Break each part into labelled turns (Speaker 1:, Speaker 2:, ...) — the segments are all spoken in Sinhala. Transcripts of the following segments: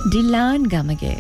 Speaker 1: ඩිලාන් ගමගේ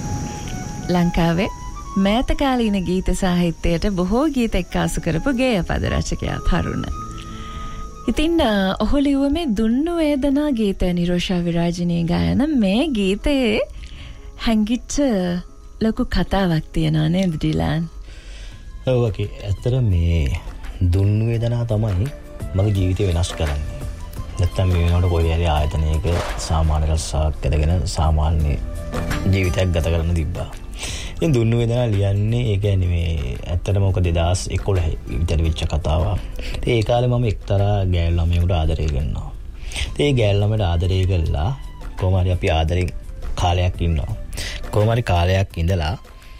Speaker 1: ලංකාවේ මෑත කාලීන ගීත සාහිත්‍යයට බොහෝ ගීත එක්කාසු කරපු ගේය පද රචකයා තරුණ. ඉතින් ඔහු ලිව්ව මේ දුන්නු වේදනා ගීතය නිරෝෂා විරාජිනී ගායන මේ ගීතයේ හැංගිච්ච ලොකු කතාවක් තියෙනවා නේද ඩිලාන්?
Speaker 2: ඔව් ඔකේ. ඇත්තට මේ දුන්නු වේදනා තමයි මගේ ජීවිතය වෙනස් කරන්නේ. නැත්තම් මේ වෙනකොට කොයි හරි ආයතනයක සාමාන්‍ය රස්සාවක් කරගෙන සාමාන්‍ය ජීවිතයක් ගත කරන්න තිබ්බා. ඉතින් දුන්නු වේදනා ලියන්නේ ඒ කියන්නේ මේ ඇත්තටම ඔක 2011 විතර වෙච්ච කතාවක්. ඉතින් ඒ කාලේ මම එක්තරා ගෑනු ළමයෙකුට ආදරය කරනවා. ඉතින් ඒ ගෑනු ළමයට ආදරය කළා කොහොම හරි අපි ආදරෙන් කාලයක් ඉන්නවා. කොහොම හරි කාලයක් ඉඳලා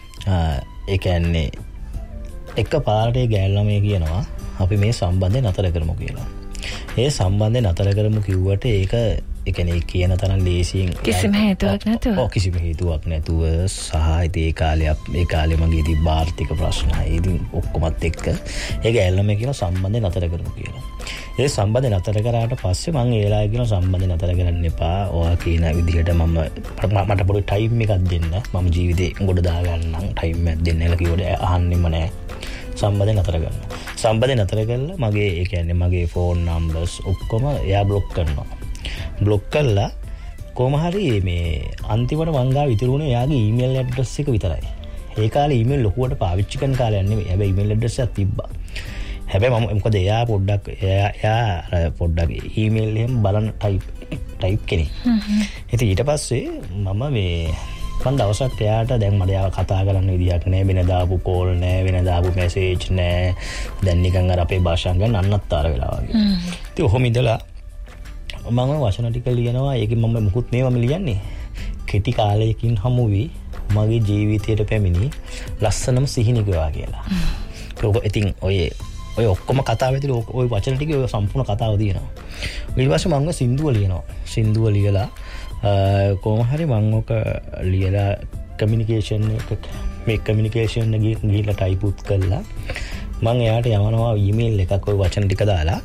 Speaker 2: ඒ කියන්නේ එක පාරට ඒ ගෑනු ළමයා කියනවා අපි මේ සම්බන්ධය නතර කරමු කියලා. ඒ සම්බන්ධය නතර කරමු කිව්වට ඒක ඒ කියන්නේ කියන තරම් ලේසියෙන්
Speaker 1: කිසිම හේතුවක් නැතුව.
Speaker 2: කිසිම හේතුවක් නැතුව සහ ඒ කාලේ මගේ තිබ්බ ආර්ථික ප්‍රශ්න ඉතින් ඔක්කොමත් එක්ක ඒ ගෑනු ළමයා කියන සම්බන්ධය නතර කරමු කියලා. ඒ සම්බන්ධය නතර කරාට පස්සේ මම ඒලා කියන සම්බන්ධය නතර කරන්න එපා. ඔයා කියන විදිහට මට පොඩි ටයිම් එකක් දෙන්න. මම ජීවිතේ ගොඩ දා ගන්නම් ටයිම් එකක් දෙන්න කියලා කිව්වට අහන්නෙම නැහැ. සම්බන්ධය නතර කරනවා. සම්බන්ධය නතර කරලා මගේ ඒ කියන්නේ මගේ ෆෝන් නම්බර්ස් ඔක්කොම එයා බ්ලොක් කරනවා. බ්ලොක් කළා කොහොම හරි මේ අන්තිමට මං ගාව ඉතුරුනේ එයාගේ ඊමේල් ඇඩ්‍රස් එක විතරයි. ඒ කාලේ ඊමේල් ලොකුවට පාවිච්චි කරන කාලයක් නෙමෙයි. හැබැයි ඊමේල් ඇඩ්‍රස් එකක් තිබ්බා. හැබැයි මම මොකද එයා පොඩ්ඩක් ඊමේල් එහෙම බලන ටයිප් කෙනෙක්. ඉතින් ඊට පස්සේ මම මම දවසක් එයාට දැන් මට යාව කතා කරන්න විදියක් නැහැ. වෙන දාපු කෝල් නැහැ, වෙන දාපු මැසේජ් නැහැ. දැන් නිකන් අර අපේ භාෂාවෙන් ගන්න අන්නත්තර වෙලා වගේ. ඉතින් ඔහොම ඉඳලා මම වචන ටික ලියනවා. ඒකෙන් මම මුකුත් මේවම ලියන්නේ. කෙටි කාලයකින් හමු වී මගේ ජීවිතයට පැමිණි ලස්සනම සිහිනිකවා කියලා. ඉතින් ඔය ඔක්කොම කතාව ඇතුළේ ඔය වචන ටිකේ ඔය සම්පූර්ණ කතාව තියෙනවා. ඊට පස්සේ මම සින්දුව ලියනවා. සින්දුව ලියලා කොහොම හරි මම ඔක ලියලා කමියුනිකේෂන් ගිහිල්ලා ටයිප් උත් කළා. මම එයාට යවනවා ඊමේල් එකක් ඔය වචන ටික දාලා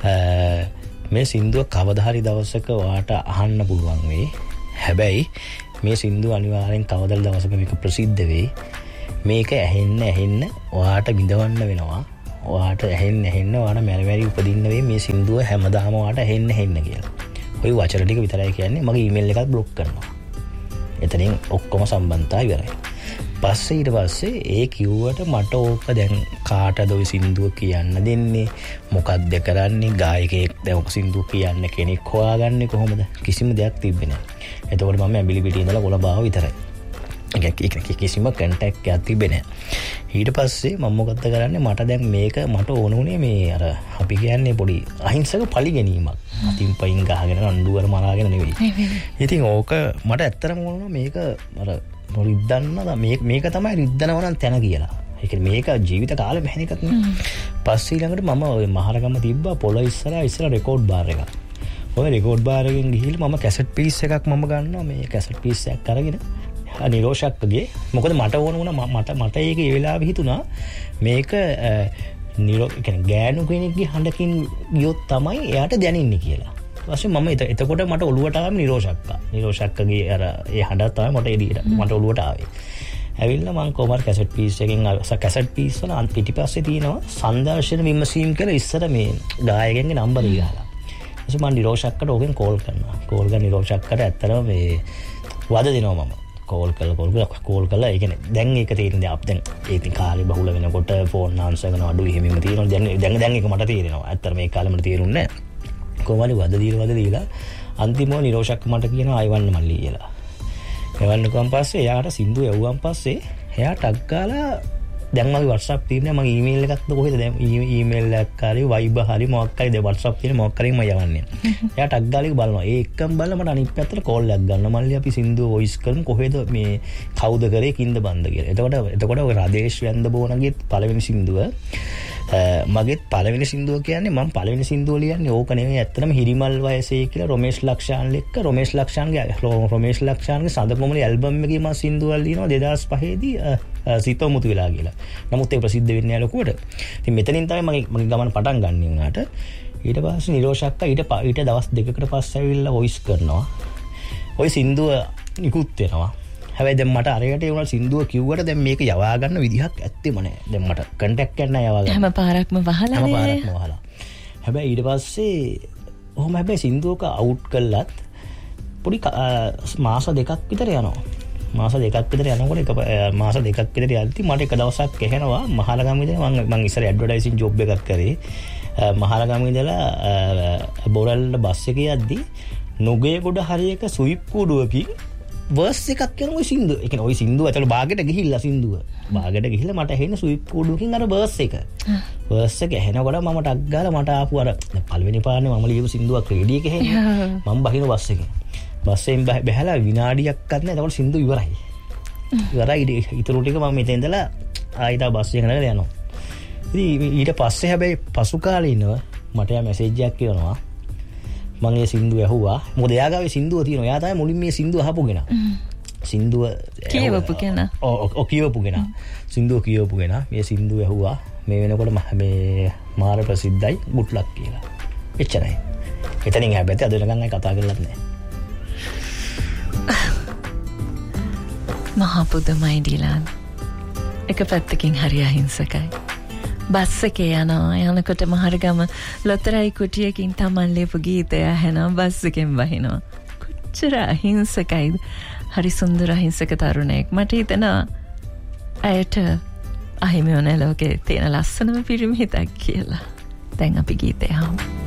Speaker 2: මේ සින්දුව කවදා හරි දවසක ඔයාට අහන්න පුළුවන් වෙයි. හැබැයි මේ සින්දුව අනිවාර්යෙන් කවදා දවසක මේක ප්‍රසිද්ධ වෙයි. මේක ඇහෙන්න ඔයාට විඳවන්න වෙනවා. ඔයාට ඇහෙන්න ඔයාට මැරි උපදින්න වෙයි. මේ සින්දුව හැමදාම ඔයාට ඇහෙන්න කියලා. ඔය වචන ටික විතරයි කියන්නේ. මගේ ඊමේල් එකත් බ්ලොක් කරනවා. එතනින් ඔක්කොම සම්බන්ධතා ඉවරයි. ඊට පස්සේ ඒ කිව්වට මට ඕක දැන් කාටද ඔය සින්දුව කියන්න දෙන්නේ? මොකක්ද කරන්නේ? ගායකයෙක් දැන් ඔක සින්දුව කියන්න කෙනෙක් හොයාගන්නේ කොහොමද? කිසිම දෙයක් තිබ්බේ නැහැ. එතකොට මම ඇඹිලි පිටියේ ඉඳලා කොළඹාව විතරයි. කිසිම කන්ටැක්ට් එකක් තිබ්බේ නැහැ. ඊට පස්සේ මම මොකද්ද කරන්නේ? මට දැන් මේක මට ඕන උනේ මේ අර අපි කියන්නේ පොඩි අහිංසක පලි ගැනීමක්. අතින් පයින් ගහගෙන රණ්ඩුවර මරාගෙන නෙවෙයි. ඉතින් ඕක මට ඇත්තටම ඕන මේක අර රිද්දන්න මේක තමයි රිද්දනව නම් තැන කියලා. ඒ කියන්නේ මේක ජීවිත කාලෙ බැහැ එකක් නේ. පස්සේ ඊළඟට මම ඔය මහරගම තිබ්බා පොළ ඉස්සරහා රෙකෝඩ් බාර් එකක්. ඔය රෙකෝඩ් බාර් එකෙන් ගිහිල්ලා මම කැසට් පීස් එකක් මම ගන්නවා. මේ කැසට් පීස් එකක් අරගෙන නිරෝෂක්ගේ මොකද මට ඕන වුණා මට ඒක ඒ වෙලාවෙ හිතුණා මේක ගෑනු කෙනෙක්ගේ හඬකින් ගියොත් තමයි එයාට දැනෙන්නේ කියලා. ඊපස්සේ මම එතකොට මට ඔළුවට ආවම නිරෝෂක්කගේ අර ඒ හඬ තමයි මට ඔළුවට ආවේ. ඇවිල්ලා මම කොමාර කැසට් පීස් එකෙන් කැසට් පීස් වල පිටිපස්සේ තියෙනවා සංදර්ශන විමසීම් කියලා ඉස්සර මේ ගායකයන්ගේ නම්බර් ගහලා. ඊපස්සේ මම නිරෝෂක්කට ඕකෙන් කෝල් කරනවා. කෝල් කරන නිරෝෂක්කට ඇත්තටම මේ වද දෙනවා මම. කෝල් කළා. ඒ කියන්නේ දැන් ඒක තේරෙන්නේ දැන් ඒ කාලේ බහුල වෙනකොට ෆෝන් ආන්සර් කරන අඩු එහෙමම තියෙනවා. දැන් ඒක මට තේරෙනවා. ඇත්තට මේ කාලේ මට තේරුන්නේ නැහැ. කොහොමද වද දීලා අන්තිමව නිරෝෂක් මට කියනවා අයවන්න මල්ලි කියලා. එවන්න කොම් පස්සේ එයාට සින්දුව යවුවන් පස්සේ එයා ටග් ගාලා දැන් මගේ WhatsApp තියෙන්නේ මගේ ඊමේල් එකක්ද කොහෙද දැන් ඊමේල් එකක් හරි Viber හරි මොකක් හරි දැන් WhatsApp තියෙන මොකක් හරි මම යවන්නේ. එයා ටග් ගාලා බලනවා. ඒ එක්කම බලලා මට අනිත් පැත්තට කෝල් එකක් ගන්නවා. මල්ලි අපි සින්දුව වොයිස් කරමු කොහෙද මේ කවුද කරේ කින්ද බන්ද කියලා. එතකොට ඔය රාදේශ් වැන්ද බෝනගේ පළවෙනි සින්දුව මගේත් පළවෙනි සින්දුව කියන්නේ මම පළවෙනි සින්දුව ලියන්නේ ඕක නෙවෙයි ඇත්තටම හිරිමල් වයසේ කියලා රොමේෂ් ලක්ෂාන් එක්ක රොමේෂ් ලක්ෂාන්ගේ සඳකොමලේ ඇල්බම් එකේ මම සින්දුවල් ලියනවා 2005 දී සීතෝ මුතු වෙලා කියලා. නමුත් ඒක ප්‍රසිද්ධ වෙන්නේ නැහැ ලොකුවට. ඉතින් මෙතනින් තමයි මගේ ගමන පටන් ගන්න උනාට. ඊට පස්සේ නිරෝෂක්ක ඊට දවස් දෙකකට පස්සේ ඇවිල්ලා වොයිස් කරනවා. ওই සින්දුව නිකුත් වෙනවා. හැබැයි දැන් මට අරයට ඒ වුණා සින්දුව කිව්වට දැන් මේක යවා ගන්න විදිහක් ඇත්තෙම නැහැ. දැන් මට කන්ටැක්ට් එකක් නැහැ යවා ගන්න.
Speaker 1: හැම පාරක්ම වහලා.
Speaker 2: හැබැයි ඊට පස්සේ ඔහොම හැබැයි සින්දුවක අවුට් කළත් පොඩි මාස දෙකක් විතර යනවා. මාස දෙකක් විතර යනකොට මාස දෙකක් විතර යද්දි මට එක දවසක් ඇහෙනවා මහලගම ඉඳලා මම ඉස්සර ඇඩ්වර්ටයිසින් ජොබ් එකක් කරේ. මහලගම ඉඳලා බොරල්ට බස් එකේ යද්දි නොගේගොඩ හරියක සුයිප් කූඩුවකින් වර්ස් එකක් කියන ওই සින්දුව. ඒ කියන්නේ ওই සින්දුව ඇතුළේ බාගෙට ගිහිල්ලා සින්දුව. බාගෙට ගිහිල්ලා මට ඇහෙන සුයිප් කූඩුවකින් අර වර්ස් එක. වර්ස් එක ඇහෙනකොට මම ටක් ගාලා මට ආපු අර පළවෙනි පාරනේ මම ලියපු සින්දුවක් රේඩියෝ එකේ ඇහෙන්නේ. මම බහින බස් එකේ. බස් එකෙන් බැහැලා විනාඩියක්වත් නැහැ. එතකොට සින්දුව ඉවරයි. ඉවරයි ඊටු ටික මම මෙතෙන් ඉඳලා ආයෙත් බස් එක නගලා යනවා. ඉතින් ඊට පස්සේ හැබැයි පසු කාලේ ඉන්නව මට යා මැසේජ් එකක් කියනවා. මම මේ සින්දුව ඇහුවා. මොකද එයා ගාවේ සින්දුව තියෙනවා. එයා තමයි මුලින් මේ සින්දුව අහපු කෙනා. සින්දුව
Speaker 1: කියවපු කෙනා.
Speaker 2: ඔව් කියවපු කෙනා. සින්දුව කියවපු කෙනා. මේ සින්දුව ඇහුවා. මේ වෙනකොට මේ මාර ප්‍රසිද්ධයි good luck කියලා. එච්චරයි. එතනින් හැබැයි අද වෙනකන් අය කතා කරලත් නැහැ.
Speaker 1: මහා පුදුමයි ඩිලාන්. එක පැත්තකින් හරි අහිංසකයි. බස් එකේ යනකොට මහරගම ලොතරැයි කුටියකින් Taman ලියපු ගීතය ඇහෙනවා බස් එකෙන් වහිනවා. කොච්චර අහිංසකයිද. හරි සුන්දර අහිංසක තරුණයෙක්. මට හිතෙනවා ඇයට අහිමි වුණ ලෝකේ තියෙන ලස්සනම පිරිමි හිතක් කියලා. දැන් අපි ගීතය අහමු.